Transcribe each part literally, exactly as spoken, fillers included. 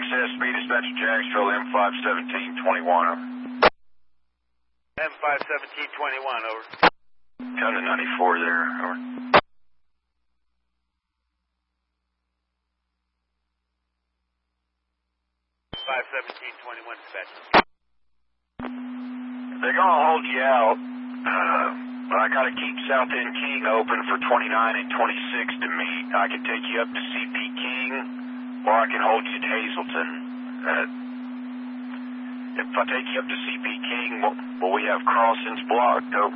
S B, dispatch to Jacksonville, M five seventeen twenty-one. M five seventeen twenty-one, over. Come to ninety-four there, over. five seventeen twenty-one, dispatch. They're gonna hold you out, uh, but I gotta keep South End King open for twenty-nine and twenty-six to meet. I can take you up to C P King, or I can hold you at Hazleton. Uh, if I take you up to C P King, will, will we have crossings blocked, though?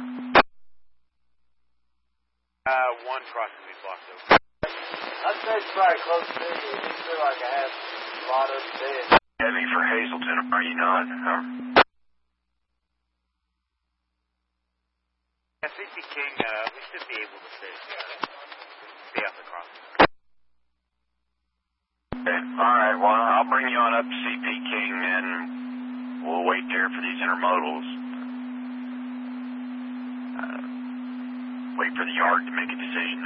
Uh, one crossing is blocked, though. I'd say it's probably close to you. You feel like I have a lot of dead. Heavy for Hazleton, are you not? Um, Yeah, C P King, uh, we should be able to stay, uh, stay off the crossing. okay, alright, well, I'll bring you on up to C P King, and we'll wait there for these intermodals. Uh, wait for the yard to make a decision.